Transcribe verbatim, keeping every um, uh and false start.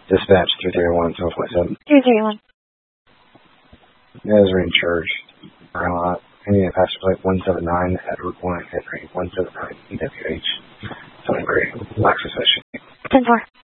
Dispatch three three one, seven four seven. three three one. That is in charge. Uh, Indian Passenger Flight one seven nine at Route one, Henry one seven nine E W H. Tony Gray, Black Suspicion. ten four.